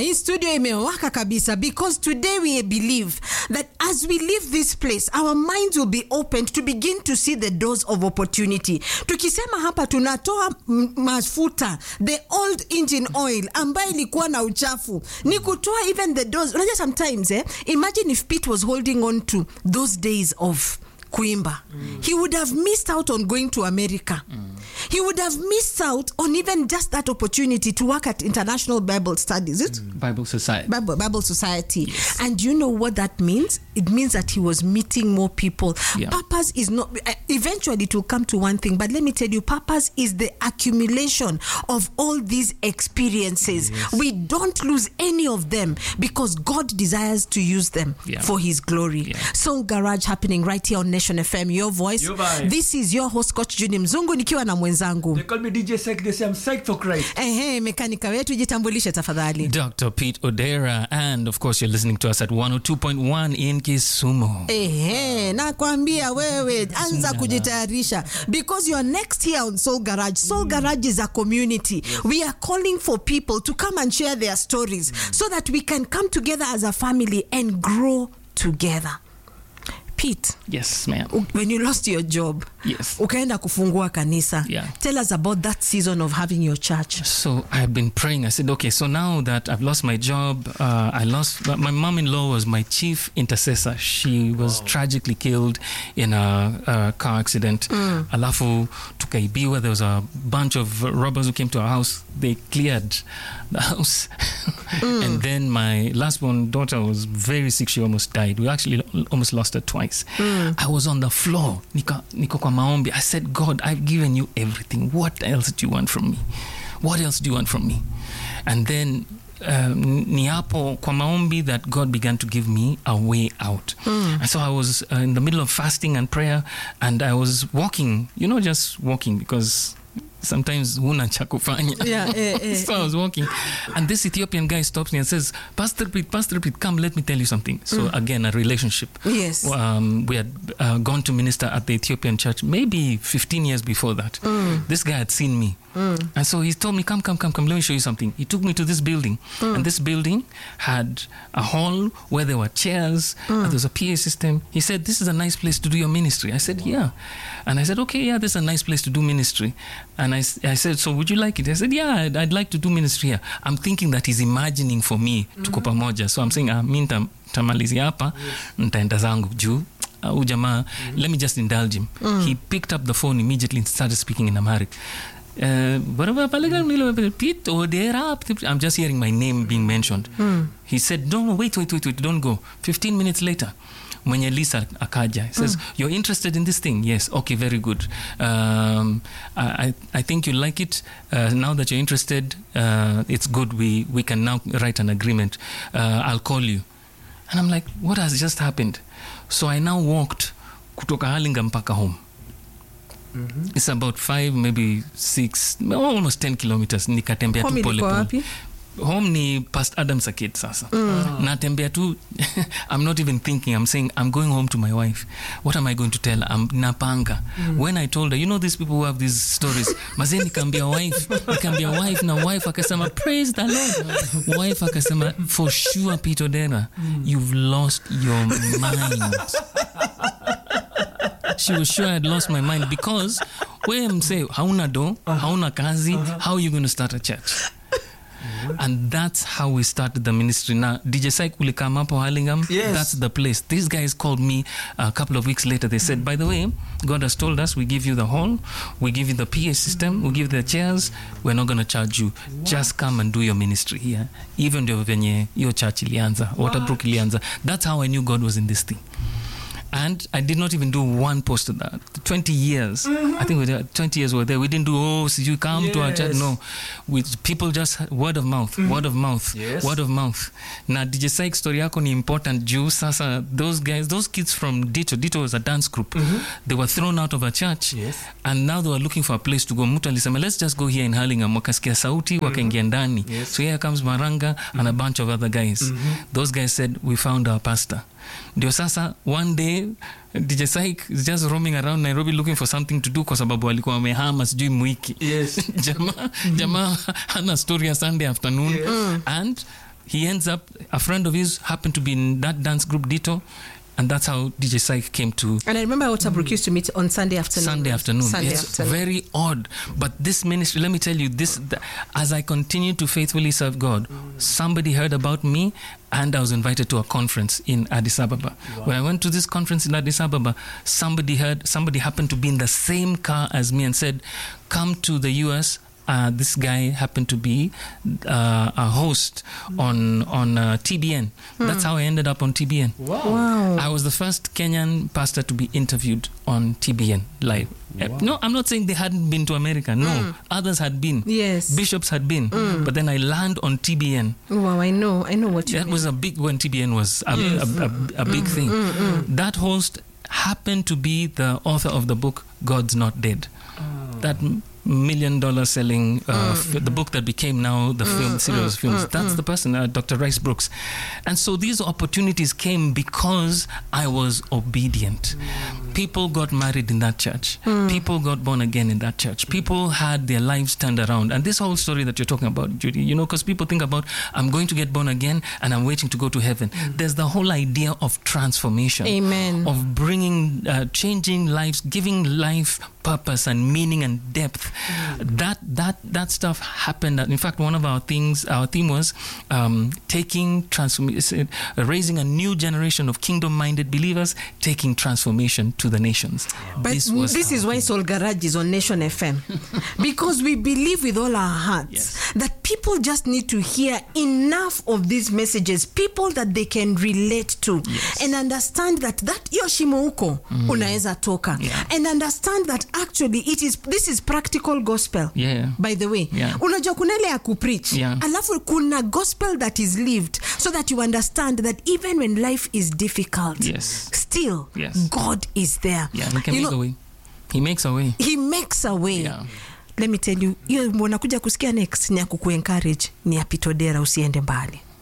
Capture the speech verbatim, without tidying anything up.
hii studio imewaka kabisa, because today we believe that as we leave this place, our minds will be opened to begin to see the doors of opportunity. Tukisema hapa tunatoa mafuta, the old engine oil ambayo ilikuwa na uchafu, ni kutoa even the doors. Unajua sometimes eh, imagine if Pete was holding on to those days of kuimba. Mm. He would have missed out on going to America. Mm. He would have missed out on even just that opportunity to work at International Bible Studies. It? Mm. Bible Society. Bible, Bible Society. Yes. And you know what that means? It means that he was meeting more people. Yeah. Purpose is not, uh, eventually it will come to one thing, but let me tell you, purpose is the accumulation of all these experiences. Yes. We don't lose any of them because God desires to use them yeah. for his glory. Yeah. Soul Garage happening right here on Nation F M, your voice. Your This is your host Coach Judy Mzungu nikiwa na mwenzangu. They call me D J Sek, they say I'm psyched for Christ. Eh, hey, mekanika wetu jitambulishe tafadhali. Doctor Pete Odera, and of course you're listening to us at one oh two point one in Kisumu. Eh, hey, nakwambia wewe anza kujitayarisha because you are next here on Soul Garage. Soul mm. Garage is a community. Yes. We are calling for people to come and share their stories mm. so that we can come together as a family and grow together. Pete. Yes, ma'am. When you lost your job, yes, ukaenda kufungua kanisa. Yeah. Tell us about that season of having your church. So I've been praying. I said, okay, so now that I've lost my job, uh, I lost my mom-in-law was my chief intercessor. She was wow. tragically killed in a, a car accident. Mm. Alafu tukaibiwa. There was a bunch of robbers who came to our house. They cleared the house. mm. And then my last born daughter was very sick. She almost died. We actually almost lost her twice. Mm. I was on the floor. Nika, niko kwa maombi. I said, God, I've given you everything. What else do you want from me? What else do you want from me? And then um, ni hapo kwa maombi that God began to give me a way out. Mm. And so I was uh, in the middle of fasting and prayer, and I was walking, you know, just walking because sometimes huna cha kufanya. Yeah, eh, eh, so I was walking, and this Ethiopian guy stops me and says, Pastor Pete, Pastor Pete, come, let me tell you something. So mm. again, a relationship. Yes. Um, we had uh, gone to minister at the Ethiopian church maybe fifteen years before that. Mm. This guy had seen me. Mm. And so he told me, come, come, come, come, let me show you something. He took me to this building. Mm. And this building had a hall where there were chairs, mm. and there was a P A system. He said, this is a nice place to do your ministry. I said, yeah. And I said, okay, yeah, this is a nice place to do ministry. And I, I said, so would you like it? I said, yeah, I'd, I'd like to do ministry here. I'm thinking that he's imagining for me mm-hmm. tuko pamoja. So I'm saying, ah, mi ntamalizi hapa, ntaenda zangu juu. Uh, ujama, mm-hmm. let me just indulge him. Mm. He picked up the phone immediately and started speaking in Amharic. Uh, Pete Odera, I'm just hearing my name being mentioned. Mm. He said, no, no, wait, wait, wait, wait, don't go. fifteen minutes later, mwenye Lisa akaja. He says, mm. you're interested in this thing? Yes. Okay, very good. Um, I, I think you like it. Uh, now that you're interested, uh, it's good. We, we can now write an agreement. Uh, I'll call you. And I'm like, what has just happened? So I now walked kutoka Halinga mpaka home. Mm-hmm. It's about five, maybe six, almost ten kilometers. Nikatembea tu pole pole. Home ni past Adams Arcade sasa. Mm. Natembea tu. I'm not even thinking. I'm saying I'm going home to my wife. What am I going to tell her? I'm napanga. Mm. When I told her, you know these people who have these stories. Mazee nikambia wife, nikambia wife na wife akasema praise the Lord. Wife akasema for sure Pete Odera, mm. you've lost your mind. She was sure I had lost my mind because when say hauna do, hauna kazi, how are you going to start a church? And that's how we started the ministry. Now, D J Syke will come up Hurlingham. Yes. That's the place. These guys called me a couple of weeks later. They said, by the way, God has told us we give you the hall, we give you the P A system, we give you the chairs. We're not going to charge you. Wow. Just come and do your ministry here. Even though venye your church ilianza, Waterbrook ilianza. That's how I knew God was in this thing. And I did not even do one post of that. twenty years. Mm-hmm. I think we did, twenty years were there. We didn't do, oh, so you come yes. to our church. No. With people just, word of mouth, mm-hmm. word of mouth, yes. word of mouth. Now, D J Syke story yako ni important. Jew, sasa, those guys, those kids from Dito, Dito was a dance group. Mm-hmm. They were thrown out of a church. Yes. And now they were looking for a place to go. Mutu alisema, let's just go here in Hurlingham. Wakasikia sauti, mm-hmm. wakaingia ndani. Yes. So here comes Maranga mm-hmm. and a bunch of other guys. Mm-hmm. Those guys said, we found our pastor. Ndio sasa one day D J Syke is just roaming around Nairobi looking for something to do kwa sababu alikuwa amehama sijui mwiki. Yes. Jamaa jamaa hana story ya Sunday afternoon. Yes. And he ends up, a friend of his happened to be in that dance group Ditto, and that's how D J Syke came to. And I remember our Tabrook used to meet on Sunday afternoon. Sunday afternoon. Sunday it's afternoon. very odd. But this ministry, let me tell you, this the, as I continue to faithfully serve God, somebody heard about me, and I was invited to a conference in Addis Ababa. Wow. When I went to this conference in Addis Ababa, somebody heard, somebody happened to be in the same car as me and said, come to the U S. Uh, this guy happened to be uh, a host mm. on on uh, T B N. Mm. That's how I ended up on T B N. Wow. Wow. I was the first Kenyan pastor to be interviewed on T B N live. Wow. Uh, no, I'm not saying they hadn't been to America. No, mm. others had been. Yes. Bishops had been. Mm. But then I landed on T B N. Wow, I know. I know what you That mean. was a big, when T B N was a, Yes. a, a, a big mm. thing. Mm, mm. That host happened to be the author of the book, God's Not Dead. Oh. That million dollar selling uh, mm. f- the book that became now the mm, film series mm, of films. Mm, That's mm. the person, uh, Doctor Rice Brooks. And so these opportunities came because I was obedient. Mm. People got married in that church. Mm. People got born again in that church. People had their lives turned around. And this whole story that you're talking about, Judy, you know, because people think about, I'm going to get born again and I'm waiting to go to heaven. Mm. There's the whole idea of transformation. Amen. Of bringing, uh, changing lives, giving life purpose and meaning and depth. Mm. That that that stuff happened. In fact, one of our things, our theme was um, taking transformation, raising a new generation of kingdom-minded believers, taking transformation to the nations. Wow. But this, this is why Soul Garage is on Nation F M, because we believe with all our hearts yes. that people just need to hear enough of these messages, people that they can relate to, yes. and understand that that yoshimo uko mm. unaweza toka, yeah. and understand that actually it is this is practical gospel. Yeah. By the way, yeah. unajua kuna ile ya kupreach, yeah. alafu kuna gospel that is lived, so that you understand that even when life is difficult, yes. still yes. God is there. Yeah, he can you make know, a way. He makes a way. He makes a way. Yeah. Let me tell you, hiyo unakuja kusikia next ni ya kuku encourage, ni ya Pitodera, usiende mbali.